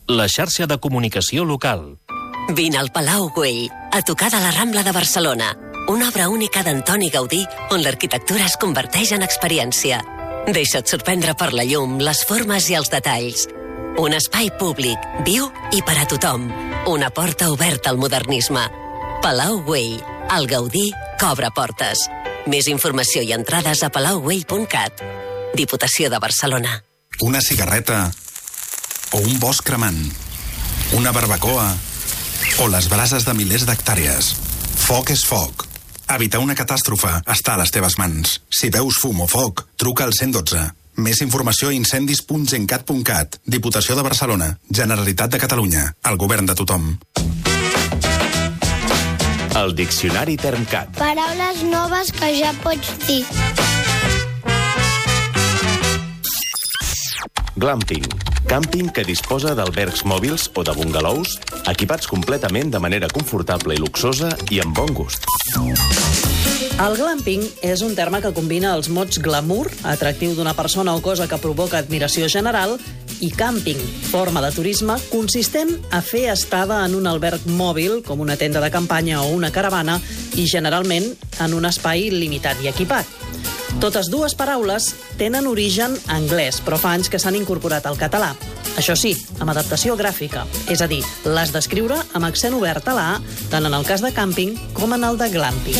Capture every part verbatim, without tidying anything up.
la xarxa de comunicació local. Vine al Palau Güell, a tocar de la Rambla de Barcelona. Una obra única d'Antoni Gaudí, on l'arquitectura es converteix en experiència. Deixa't sorprendre per la llum, les formes i els detalls. Un espai públic, viu i per a tothom. Una porta oberta al modernisme. Palau Güell, el Gaudí que obre portes. Més informació i entrades a palau güell punt cat. Diputació de Barcelona. Una cigarreta o un bosc cremant. Una barbacoa o les brases de milers d'hectàrees. Foc és foc. Evitar una catàstrofe està a les teves mans. Si veus fum o foc, truca al cent dotze. Més informació a incendis punt gencat punt cat. Diputació de Barcelona. Generalitat de Catalunya. El govern de tothom. El Diccionari Termcat. Paraules noves que ja pots dir. Glamping. Càmping que disposa d'albergs mòbils o de bungalous equipats completament de manera confortable i luxosa i amb bon gust. El glamping és un terme que combina els mots glamour, atractiu d'una persona o cosa que provoca admiració general, i càmping, forma de turisme consistent a fer estada en un alberg mòbil, com una tenda de campanya o una caravana, i generalment en un espai limitat i equipat. Totes dues paraules tenen origen anglès, però fa anys que s'han incorporat al català. Això sí, amb adaptació gràfica, és a dir, les d'escriure amb accent obert a la A, tant en el cas de càmping com en el de glamping.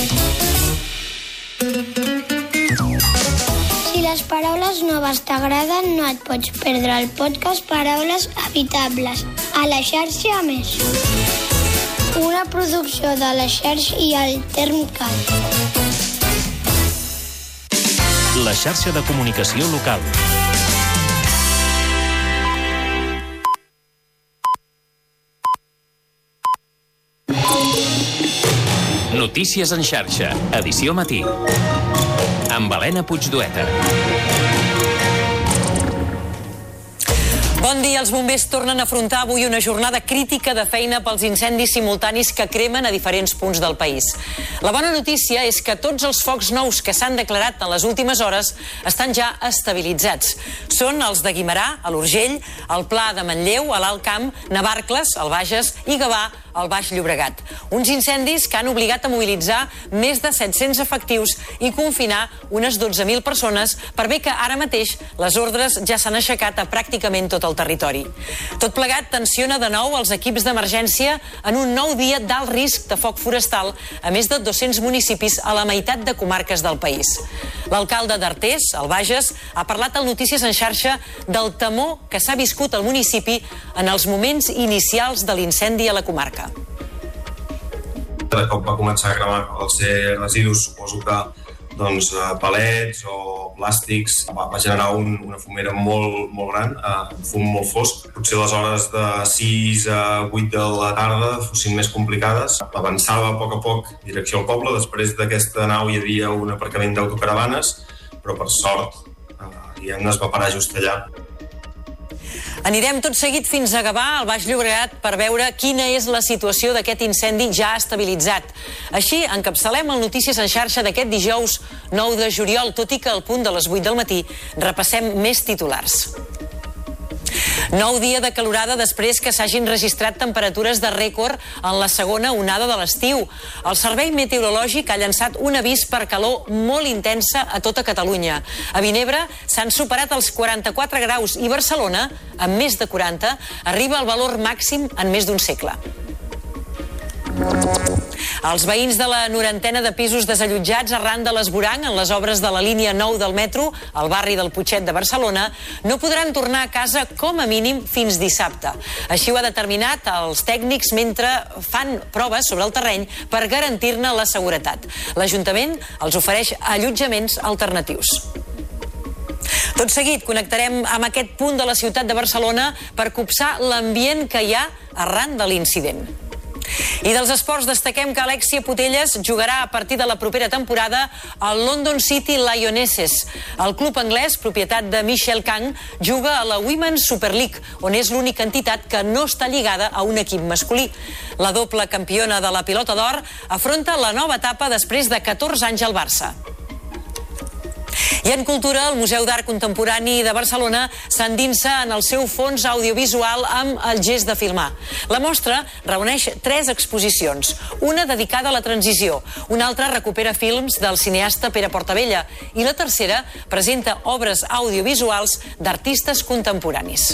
Si les paraules noves t'agraden, no et pots perdre el podcast Paraules Habitables, a la xarxa Més. Una producció de la xarxa i el Termcat. La xarxa de comunicació local. Notícies en xarxa, edició matí. Amb Helena Puigdueta. Bon dia. Els bombers tornen a afrontar avui una jornada crítica de feina pels incendis simultanis que cremen a diferents punts del país. La bona notícia és que tots els focs nous que s'han declarat en les últimes hores estan ja estabilitzats. Són els de Guimerà, a l'Urgell, el Pla de Manlleu, a l'Alt Camp, Navarcles, al Bages i Gavà, al Baix Llobregat. Uns incendis que han obligat a mobilitzar més de set-cents efectius i confinar unes dotze mil persones, per bé que ara mateix les ordres ja s'han aixecat a pràcticament tot el territori. Tot plegat tensiona de nou els equips d'emergència en un nou dia d'alt risc de foc forestal a més de dos-cents municipis a la meitat de comarques del país. L'alcalde d'Artés, al Bages, ha parlat al Notícies en xarxa del temor que s'ha viscut al municipi en els moments inicials de l'incendi a la comarca. De cop va començar a cremar els residus, suposo que doncs, palets o plàstics, va, va generar un, una fumera molt, molt gran, uh, un fum molt fosc. Potser les hores de sis a vuit de la tarda fossin més complicades. Avançava a poc a poc direcció al poble. Després d'aquesta nau hi havia un aparcament d'autocaravanes, però per sort uh, diguem-ne, es va parar just allà. Anirem tot seguit fins a Gavà, al Baix Llobregat, per veure quina és la situació d'aquest incendi ja estabilitzat. Així, encapçalem el Notícies en xarxa d'aquest dijous nou de juliol, tot i que al punt de les vuit del matí repassem més titulars. Nou dia de calorada després que s'hagin registrat temperatures de rècord en la segona onada de l'estiu. El Servei Meteorològic ha llançat un avís per calor molt intensa a tota Catalunya. A Vinebre s'han superat els quaranta-quatre graus i Barcelona, amb més de quaranta, arriba al valor màxim en més d'un segle. Els veïns de la norantena de pisos desallotjats arran de l'esborang en les obres de la línia nou del metro, al barri del Putxet de Barcelona, no podran tornar a casa com a mínim fins dissabte. Així ho ha determinat els tècnics mentre fan proves sobre el terreny per garantir-ne la seguretat. L'Ajuntament els ofereix allotjaments alternatius. Tot seguit connectarem amb aquest punt de la ciutat de Barcelona per copsar l'ambient que hi ha arran de l'incident. I dels esports destaquem que Alexia Putellas jugarà a partir de la propera temporada al London City Lionesses. El club anglès, propietat de Michelle Kang, juga a la Women's Super League, on és l'única entitat que no està lligada a un equip masculí. La doble campiona de la Pilota d'Or afronta la nova etapa després de catorze anys al Barça. I en cultura, el Museu d'Art Contemporani de Barcelona s'endinsa en el seu fons audiovisual amb el gest de filmar. La mostra reuneix tres exposicions, una dedicada a la transició, una altra recupera films del cineasta Pere Portabella i la tercera presenta obres audiovisuals d'artistes contemporanis.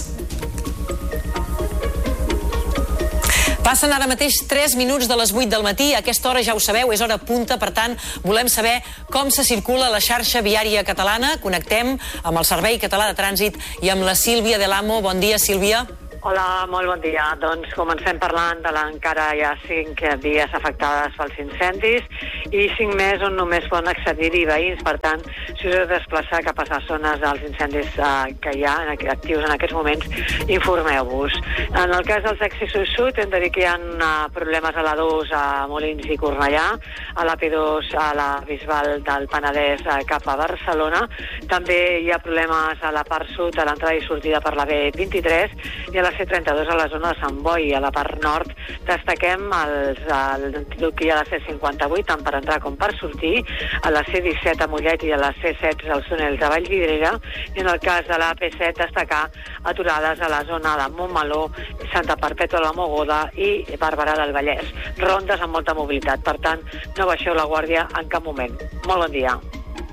Passen ara mateix tres minuts de les vuit del matí. A aquesta hora, ja ho sabeu, és hora punta, per tant, volem saber com se circula a la xarxa viària catalana. Connectem amb el Servei Català de Trànsit i amb la Sílvia de l'Amo. Bon dia, Sílvia. Hola, molt bon dia. Doncs comencem parlant de l'encara hi ha cinc dies afectades pels incendis i cinc més on només poden accedir-hi veïns. Per tant, si us heu de desplaçar cap a les zones dels incendis eh, que hi ha actius en aquests moments, informeu-vos. En el cas dels accessos sud, hem de dir que hi ha uh, problemes a l'A dos a Molins i Cornellà, a l'A P dos a la Bisbal del Penedès uh, cap a Barcelona. També hi ha problemes a la part sud, a l'entrada i sortida per la B vint-i-tres i a la C trenta-dos a la zona de Sant Boi. A la part nord destaquem els, el que hi ha a la C cinquanta-vuit, tant per entrar com per sortir, a la C disset a Mollet i a la C setze als túnels de Vallvidrera, i en el cas de la A P set destacar aturades a la zona de Montmeló, Santa Perpètua de la Mogoda i Barberà del Vallès. Rondes amb molta mobilitat, per tant, no baixeu la guàrdia en cap moment. Molt bon dia.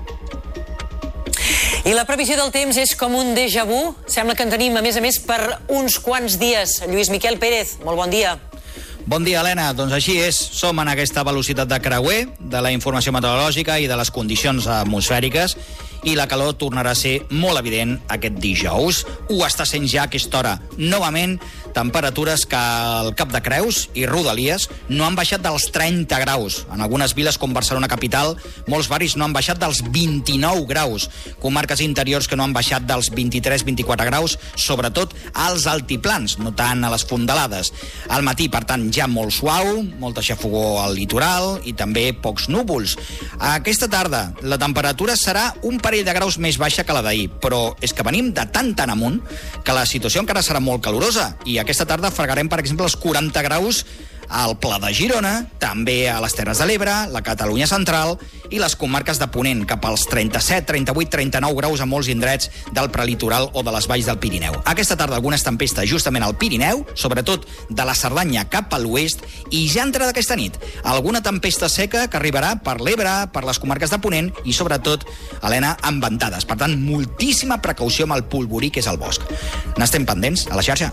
I la previsió del temps és com un déjà vu. Sembla que en tenim, a més a més, per uns quants dies. Lluís Miquel Pérez, molt bon dia. Bon dia, Helena. Doncs així és. Som en aquesta velocitat de creuer de la informació meteorològica i de les condicions atmosfèriques, i la calor tornarà a ser molt evident aquest dijous. Ho està sent ja a aquesta hora. Novament, temperatures que al Cap de Creus i Rodalies no han baixat dels trenta graus. En algunes viles com Barcelona capital, molts barris no han baixat dels vint-i-nou graus. Comarques interiors que no han baixat dels vint-i-tres vint-i-quatre graus, sobretot als altiplans, no tant a les fondalades. Al matí, per tant, ja molt suau, molta xafogor al litoral i també pocs núvols. Aquesta tarda la temperatura serà un parell de graus més baixa que la d'ahir, però és que venim de tan tan amunt que la situació encara serà molt calorosa, i aquesta tarda fregarem, per exemple, els quaranta graus al Pla de Girona, també a les Terres de l'Ebre, la Catalunya central i les comarques de Ponent, cap als trenta-set, trenta-vuit, trenta-nou graus a molts indrets del prelitoral o de les valls del Pirineu. Aquesta tarda algunes tempestes justament al Pirineu, sobretot de la Cerdanya cap a l'oest, i ja entrada aquesta nit alguna tempesta seca que arribarà per l'Ebre, per les comarques de Ponent i sobretot, Helena, amb ventades. Per tant, moltíssima precaució amb el polvorí que és el bosc. N'estem pendents a la xarxa.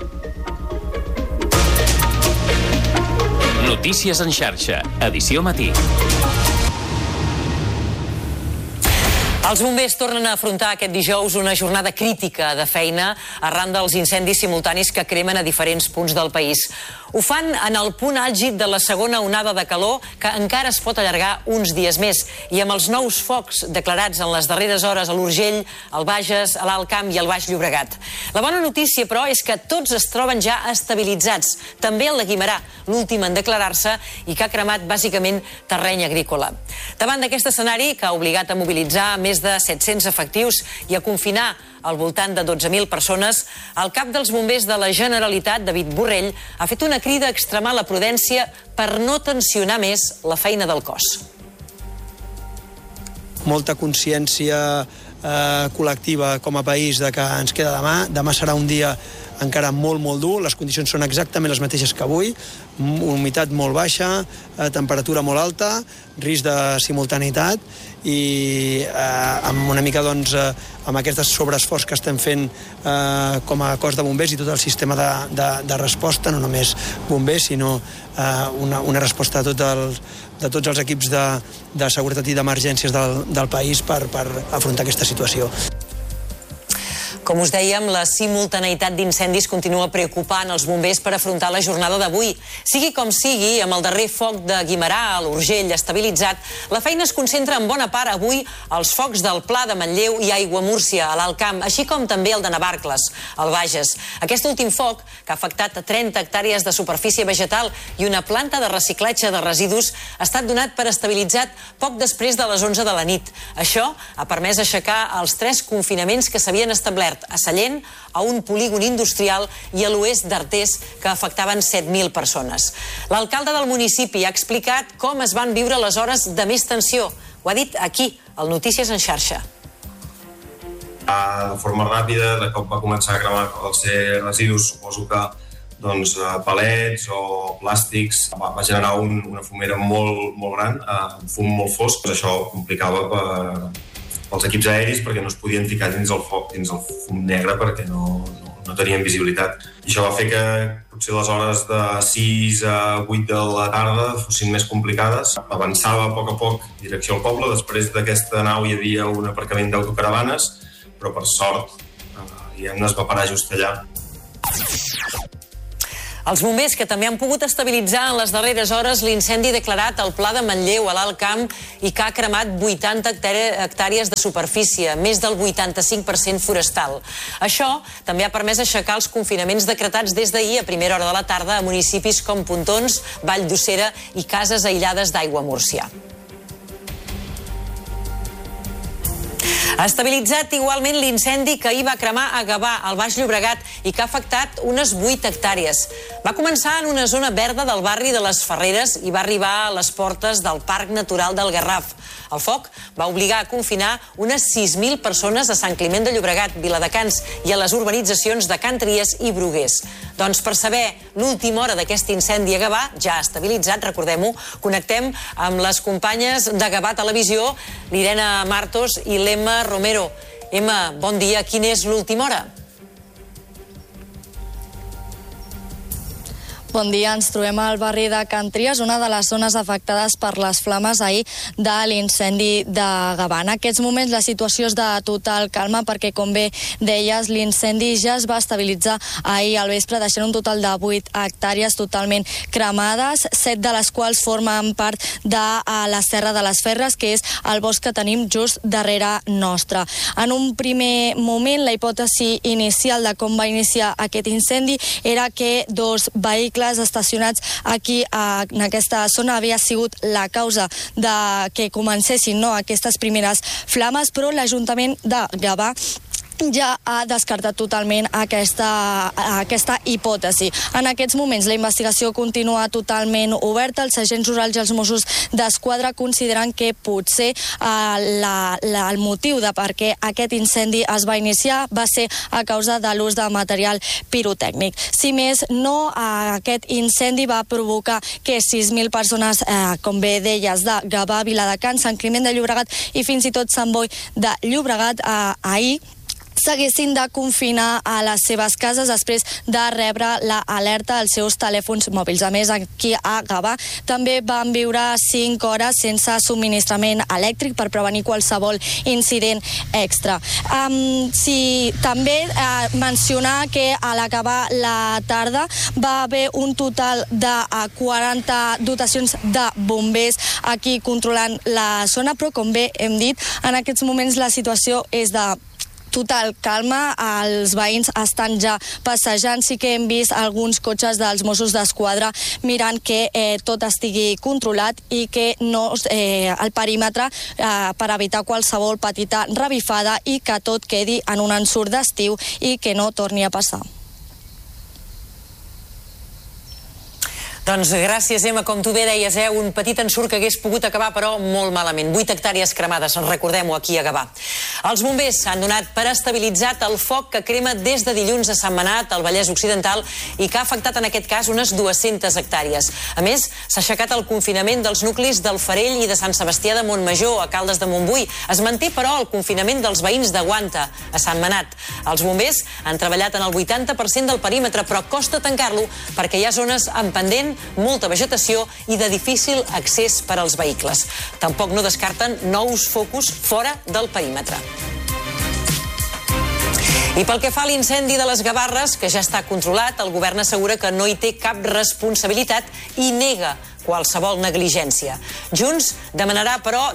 Notícies en xarxa, edició matí. Els bombers tornen a afrontar aquest dijous una jornada crítica de feina arran dels incendis simultanis que cremen a diferents punts del país. Ho fan en el punt àlgid de la segona onada de calor, que encara es pot allargar uns dies més, i amb els nous focs declarats en les darreres hores a l'Urgell, al Bages, a l'Alt Camp i al Baix Llobregat. La bona notícia, però, és que tots es troben ja estabilitzats, també el de Guimerà, l'últim en declarar-se i que ha cremat bàsicament terreny agrícola. Davant d'aquest escenari, que ha obligat a mobilitzar més de set-cents efectius i a confinar al voltant de dotze mil persones, el cap dels bombers de la Generalitat, David Borrell, ha fet una crida a extremar la prudència per no tensionar més la feina del cos. Molta consciència eh, col·lectiva com a país de que ens queda demà. Demà serà un dia encara molt, molt dur. Les condicions són exactament les mateixes que avui. Humitat molt baixa, eh, temperatura molt alta, risc de simultaneïtat i eh, amb una mica, doncs, eh, amb aquest sobreesforç que estem fent eh, com a cos de bombers i tot el sistema de, de, de resposta, no només bombers, sinó eh, una, una resposta de, tot el, de tots els equips de, de seguretat i d'emergències del, del país per, per afrontar aquesta situació. Com us dèiem, la simultaneïtat d'incendis continua preocupant els bombers per afrontar la jornada d'avui. Sigui com sigui, amb el darrer foc de Guimerà a l'Urgell estabilitzat, la feina es concentra en bona part avui als focs del Pla de Manlleu i Aiguamúrcia, a l'Alt Camp, així com també el de Navarcles, al Bages. Aquest últim foc, que ha afectat trenta hectàrees de superfície vegetal i una planta de reciclatge de residus, ha estat donat per estabilitzat poc després de les onze de la nit. Això ha permès aixecar els tres confinaments que s'havien establert a Sallent, a un polígon industrial i a l'oest d'Artés, que afectaven set mil persones. L'alcalde del municipi ha explicat com es van viure les hores de més tensió. Ho ha dit aquí, al Notícies en xarxa. De forma ràpida, de cop va començar a cremar els residus, suposo que doncs, palets o plàstics, va, va generar un, una fumera molt, molt gran, un fum molt fosc. Això complicava per, pels equips aeris perquè no es podien ficar dins el foc, dins el fum negre, perquè no, no, no tenien visibilitat. I això va fer que potser les hores de sis a vuit de la tarda fossin més complicades. Avançava a poc a poc direcció al poble. Després d'aquesta nau hi havia un aparcament d'autocaravanes, però per sort ja es va parar just allà. Els bombers, que també han pogut estabilitzar en les darreres hores l'incendi declarat al Pla de Manlleu, a l'Alt Camp, i que ha cremat vuitanta hectàrees de superfície, més del vuitanta-cinc per cent forestal. Això també ha permès aixecar els confinaments decretats des d'ahir a primera hora de la tarda a municipis com Pontons, Vall d'Ussera i cases aïllades d'Aiguamúrcia. Ha estabilitzat igualment l'incendi que ahir va cremar a Gavà, al Baix Llobregat, i que ha afectat unes vuit hectàrees. Va començar en una zona verda del barri de les Ferreres i va arribar a les portes del Parc Natural del Garraf. El foc va obligar a confinar unes sis mil persones a Sant Climent de Llobregat, Viladecans i a les urbanitzacions de Can Tries i Bruguers. Doncs per saber l'última hora d'aquest incendi a Gavà, ja estabilitzat, recordem-ho, connectem amb les companyes de Gavà Televisió, l'Irene Martos i l'Emma Romero. Emma, bon dia. Quina és l'última hora? Bon dia, ens trobem al barri de Can Tries, una de les zones afectades per les flames ahir de l'incendi de Gavà. En aquests moments la situació és de total calma perquè, com bé deies, l'incendi ja es va estabilitzar ahir al vespre, deixant un total de vuit hectàrees totalment cremades, set de les quals formen part de la Serra de les Ferres, que és el bosc que tenim just darrere nostre. En un primer moment, la hipòtesi inicial de com va iniciar aquest incendi era que dos vehicles estacionats aquí en aquesta zona havia sigut la causa de que comencessin no, aquestes primeres flames, però l'Ajuntament de Gavà ja ha descartat totalment aquesta, aquesta hipòtesi. En aquests moments la investigació continua totalment oberta. Els agents rurals i els Mossos d'Esquadra consideren que potser eh, la, la, el motiu de per què aquest incendi es va iniciar va ser a causa de l'ús de material pirotècnic. Si més no, eh, aquest incendi va provocar que sis mil persones, eh, com bé deies, de Gavà, Viladecans, Sant Climent de Llobregat i fins i tot Sant Boi de Llobregat eh, ahir s'haguessin de confinar a les seves cases després de rebre l'alerta als seus telèfons mòbils. A més, aquí a Gavà també van viure cinc hores sense subministrament elèctric per prevenir qualsevol incident extra. Um, si també uh, mencionar que a l'acabar la tarda va haver un total de uh, quaranta dotacions de bombers aquí controlant la zona, però com bé hem dit, en aquests moments la situació és de total calma, els veïns estan ja passejant, sí que hem vist alguns cotxes dels Mossos d'Esquadra mirant que eh, tot estigui controlat i que no eh, el perímetre eh, per evitar qualsevol petita revifada i que tot quedi en un ensurt d'estiu i que no torni a passar. Doncs gràcies, Emma. Com tu bé deies, eh, un petit ensurt que hagués pogut acabar, però molt malament. Vuit hectàrees cremades, recordem-ho, aquí a Gavà. Els bombers s'han donat per estabilitzat el foc que crema des de dilluns a Sentmenat, al Vallès Occidental, i que ha afectat en aquest cas unes dues-centes hectàrees. A més, s'ha aixecat el confinament dels nuclis del Farell i de Sant Sebastià de Montmajor, a Caldes de Montbui. Es manté, però, el confinament dels veïns de Guanta, a Sentmenat. Els bombers han treballat en el vuitanta per cent del perímetre, però costa tancar-lo perquè hi ha zones en pendent, molta vegetació i de difícil accés per als vehicles. Tampoc no descarten nous focus fora del perímetre. I pel que fa a l'incendi de les Gavarres, que ja està controlat, el govern assegura que no hi té cap responsabilitat i nega qualsevol negligència. Junts demanarà, però,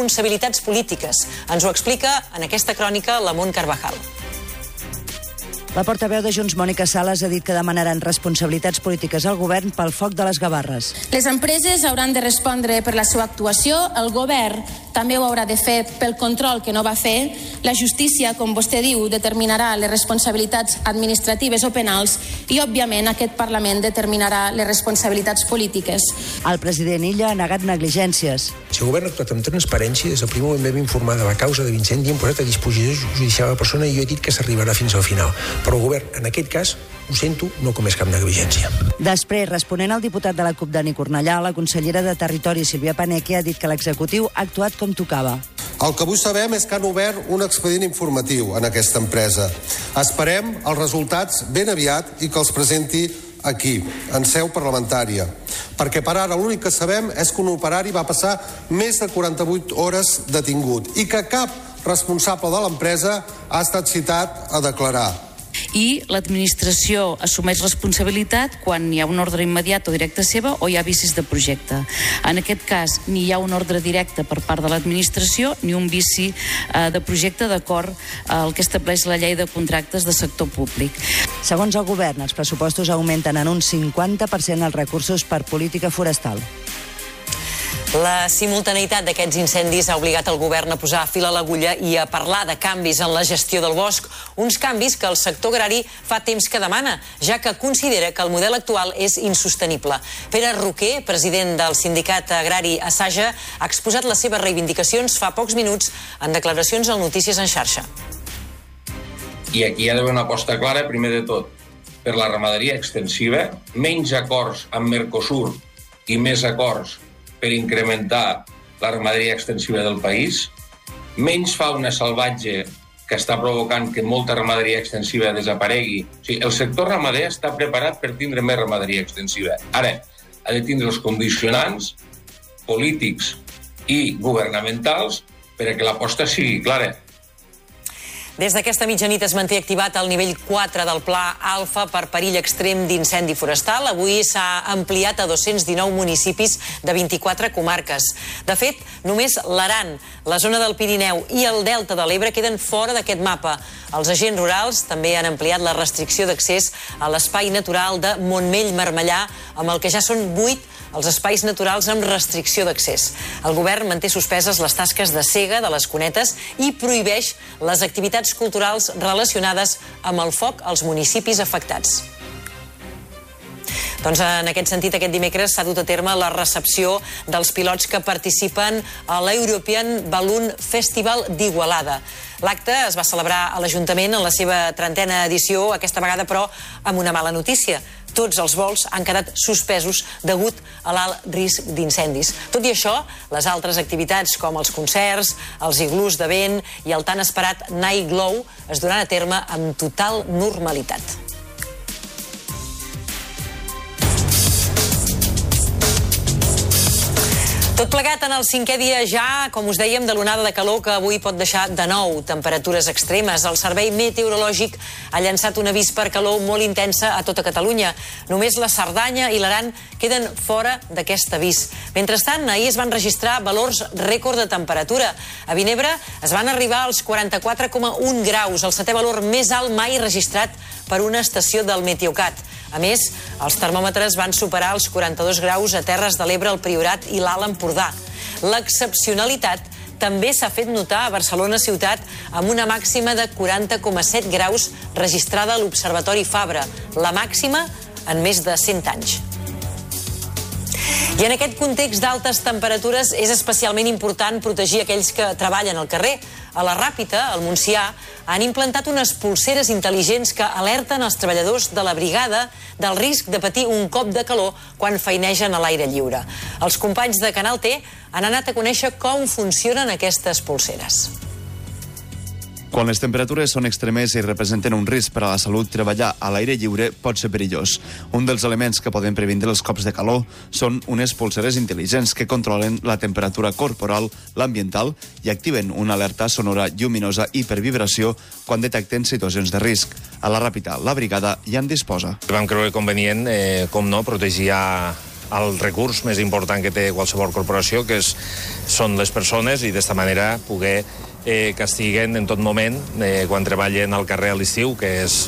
responsabilitats polítiques. Ens ho explica en aquesta crònica la Mont Carvajal. La portaveu de Junts, Mònica Sales, ha dit que demanaran responsabilitats polítiques al govern pel foc de les Gavarres. Les empreses hauran de respondre per la seva actuació, el govern també ho haurà de fer pel control que no va fer, la justícia, com vostè diu, determinarà les responsabilitats administratives o penals i, òbviament, aquest Parlament determinarà les responsabilitats polítiques. El president Illa ha negat negligències. Si el govern ha actuat amb transparència, des del primer moment vam informar de la causa de l'incendi, hem posat a disposició judicial a la persona i jo he dit que s'arribarà fins al final. Però el govern, en aquest cas, ho sento, no comés cap negligència. Després, responent al diputat de la CUP, Dani Cornellà, la consellera de Territori, Sílvia Paneque, ha dit que l'executiu ha actuat com tocava. El que avui sabem és que han obert un expedient informatiu en aquesta empresa. Esperem els resultats ben aviat i que els presenti aquí, en seu parlamentària. Perquè per ara l'únic que sabem és que un operari va passar més de quaranta-vuit hores detingut i que cap responsable de l'empresa ha estat citat a declarar. I l'administració assumeix responsabilitat quan hi ha un ordre immediat o directe seva o hi ha vicis de projecte. En aquest cas, ni hi ha un ordre directe per part de l'administració ni un vici eh, de projecte d'acord al que estableix la llei de contractes de sector públic. Segons el govern, els pressupostos augmenten en un cinquanta per cent els recursos per política forestal. La simultaneïtat d'aquests incendis ha obligat el govern a posar fil a l'agulla i a parlar de canvis en la gestió del bosc, uns canvis que el sector agrari fa temps que demana, ja que considera que el model actual és insostenible. Pere Roquer, president del sindicat agrari Asaja, ha exposat les seves reivindicacions fa pocs minuts en declaracions al Notícies en xarxa. I aquí hi ha d'haver una aposta clara, primer de tot, per la ramaderia extensiva, menys acords amb Mercosur i més acords per incrementar la ramaderia extensiva del país, menys fauna salvatge que està provocant que molta ramaderia extensiva desaparegui. O sigui, el sector ramader està preparat per tindre més ramaderia extensiva. Ara, ha de tindre els condicionants polítics i governamentals perquè l'aposta sigui clara. Des d'aquesta mitjanit es manté activat el nivell quatre del Pla Alfa per perill extrem d'incendi forestal. Avui s'ha ampliat a dos-cents dinou municipis de vint-i-quatre comarques. De fet, només l'Aran, la zona del Pirineu i el Delta de l'Ebre queden fora d'aquest mapa. Els agents rurals també han ampliat la restricció d'accés a l'espai natural de Montmell-Marmellà, amb el que ja són vuit els espais naturals amb restricció d'accés. El govern manté suspeses les tasques de sega de les cunetes i prohibeix les activitats culturals relacionades amb el foc als municipis afectats. Doncs en aquest sentit, aquest dimecres s'ha dut a terme la recepció dels pilots que participen a l'European Balloon Festival d'Igualada. L'acte es va celebrar a l'Ajuntament en la seva trentena edició, aquesta vegada però amb una mala notícia. Tots els vols han quedat suspesos degut a l'alt risc d'incendis. Tot i això, les altres activitats com els concerts, els iglús de vent i el tan esperat Night Glow es duran a terme amb total normalitat. Tot plegat en el cinquè dia ja, com us dèiem, de l'onada de calor que avui pot deixar de nou temperatures extremes. El Servei Meteorològic ha llançat un avís per calor molt intensa a tota Catalunya. Només la Cerdanya i l'Aran queden fora d'aquest avís. Mentrestant, ahir es van registrar valors rècord de temperatura. A Vinebre es van arribar als quaranta-quatre coma un graus, el setè valor més alt mai registrat per una estació del Meteocat. A més, els termòmetres van superar els quaranta-dos graus a Terres de l'Ebre, el Priorat i l'Alt Empordà. L'excepcionalitat també s'ha fet notar a Barcelona ciutat amb una màxima de quaranta coma set graus registrada a l'Observatori Fabra, la màxima en més de cent anys. I en aquest context d'altes temperatures és especialment important protegir aquells que treballen al carrer. A la Ràpita, al Montsià, han implantat unes polseres intel·ligents que alerten els treballadors de la brigada del risc de patir un cop de calor quan feinegen a l'aire lliure. Els companys de Canal T han anat a conèixer com funcionen aquestes polseres. Quan les temperatures són extremes i representen un risc per a la salut, treballar a l'aire lliure pot ser perillós. Un dels elements que poden previndre els cops de calor són unes polseres intel·ligents que controlen la temperatura corporal, l'ambiental i activen una alerta sonora lluminosa i per vibració quan detecten situacions de risc. A la Ràpita, la brigada ja en disposa. Vam creure convenient, eh, com no, protegir el recurs més important que té qualsevol corporació, que és, són les persones, i d'esta manera poder eh, que estiguen en tot moment, eh, quan treballen al carrer a l'estiu, que és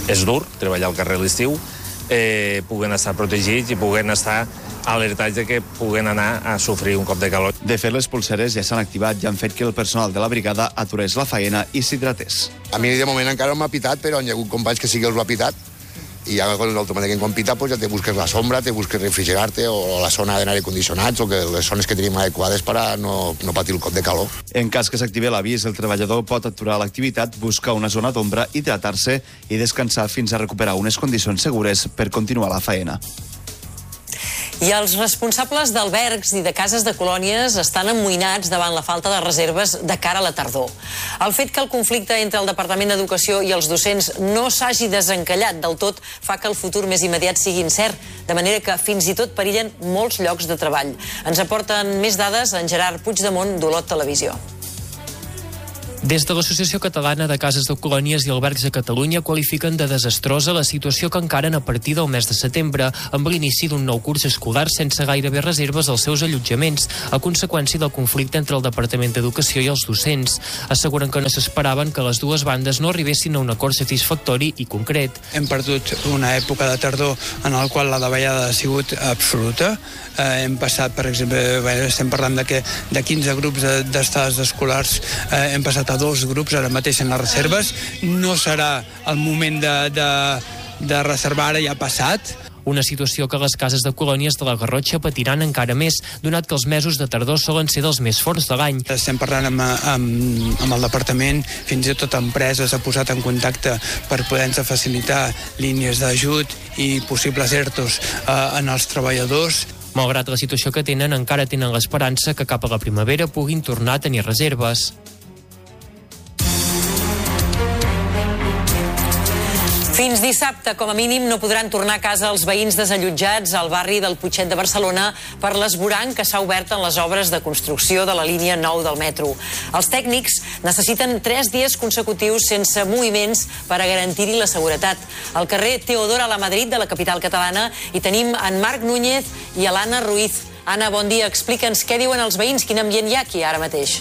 és dur treballar al carrer a l'estiu, eh, puguen estar protegits i puguen estar alertats de que puguen anar a sofrir un cop de calor. De fet, les polseres ja s'han activat i han fet que el personal de la brigada aturés la faena i s'hidratés. A mi de moment encara no m'ha pitat, però hi ha hagut companys que sí que els ho ha pitat. I ja automàticament quan pita pues, ja te busques la sombra, te busques refrigerar-te o la zona d'aire condicionats o que les zones que tenim adequades per a no, no patir el cop de calor. En cas que s'activi l'avís, el treballador pot aturar l'activitat, buscar una zona d'ombra, hidratar-se i descansar fins a recuperar unes condicions segures per continuar la faena. I els responsables d'albergs i de cases de colònies estan amoïnats davant la falta de reserves de cara a la tardor. El fet que el conflicte entre el Departament d'Educació i els docents no s'hagi desencallat del tot fa que el futur més immediat sigui incert, de manera que fins i tot perillen molts llocs de treball. Ens aporten més dades en Gerard Puigdemont d'Olot Televisió. Des de l'Associació Catalana de Cases de Colònies i Albergs de Catalunya qualifiquen de desastrosa la situació que encaren a partir del mes de setembre, amb l'inici d'un nou curs escolar sense gairebé reserves als seus allotjaments, a conseqüència del conflicte entre el Departament d'Educació i els docents. Asseguren que no s'esperaven que les dues bandes no arribessin a un acord satisfactori i concret. Hem perdut una època de tardor en la qual la davallada ha sigut absoluta. Eh, hem passat, per exemple, bé, estem parlant de que de quinze grups d'estades escolars eh, hem passat a dos grups ara mateix en les reserves. No serà el moment de, de, de reservar, ara ja ha passat. Una situació que les cases de colònies de la Garrotxa patiran encara més, donat que els mesos de tardor solen ser dels més forts de l'any. Estem parlant amb, amb, amb el departament, fins i tot empreses ha posat en contacte per poder-nos facilitar línies d'ajut i possibles ERTOs eh, en els treballadors. Malgrat la situació que tenen, encara tenen l'esperança que cap a la primavera puguin tornar a tenir reserves. Fins dissabte, com a mínim, no podran tornar a casa els veïns desallotjats al barri del Putxet de Barcelona per l'esvoranc que s'ha obert en les obres de construcció de la línia nou del metro. Els tècnics necessiten tres dies consecutius sense moviments per a garantir-hi la seguretat. Al carrer Teodora Lamadrid de la capital catalana hi tenim en Marc Núñez i l'Anna Ruiz. Anna, bon dia. Explica'ns què diuen els veïns, quin ambient hi ha aquí ara mateix.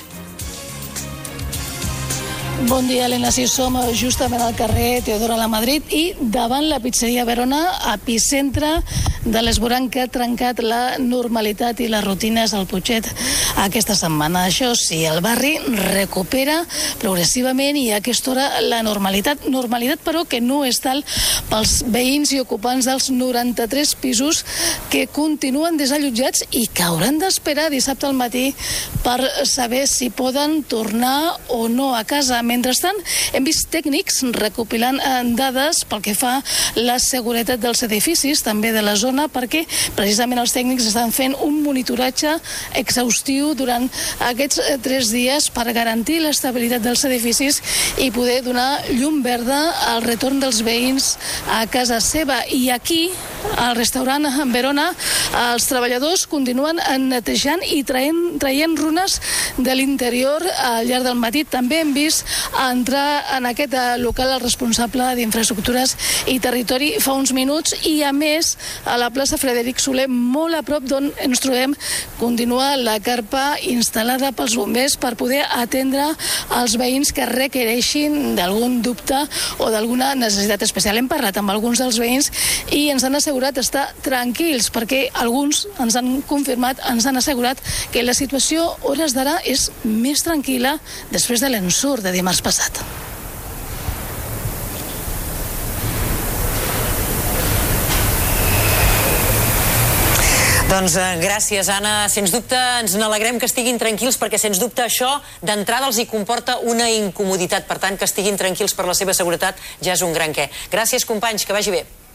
Bon dia, Helena. Sí, som justament al carrer Teodora Lamadrid i davant la pizzeria Verona, epicentre de l'esvoranc que ha trencat la normalitat i les rutines al Putxet aquesta setmana. Això sí, el barri recupera progressivament i a aquesta hora la normalitat. Normalitat, però, que no és tal pels veïns i ocupants dels noranta-tres pisos que continuen desallotjats i que hauran d'esperar dissabte al matí per saber si poden tornar o no a casa. Mentrestant, hem vist tècnics recopilant dades pel que fa la seguretat dels edificis, també de la zona, perquè precisament els tècnics estan fent un monitoratge exhaustiu durant aquests tres dies per garantir l'estabilitat dels edificis i poder donar llum verda al retorn dels veïns a casa seva. I aquí, al restaurant Verona, els treballadors continuen netejant i traient, traient runes de l'interior al llarg del matí. També hem vist a entrar en aquest local el responsable d'Infraestructures i Territori fa uns minuts i, a més, a la plaça Frederic Soler, molt a prop d'on ens trobem, continua la carpa instal·lada pels bombers per poder atendre els veïns que requereixin d'algun dubte o d'alguna necessitat especial. Hem parlat amb alguns dels veïns i ens han assegurat estar tranquils perquè alguns ens han confirmat, ens han assegurat que la situació a hores d'ara és més tranquil·la després de l'ensurt de dimarts passat. Doncs eh, gràcies, Anna. Sens dubte ens n'alegrem que estiguin tranquils perquè, sens dubte, això d'entrada els hi comporta una incomoditat. Per tant, que estiguin tranquils per la seva seguretat ja és un gran què. Gràcies, companys, que vagi bé.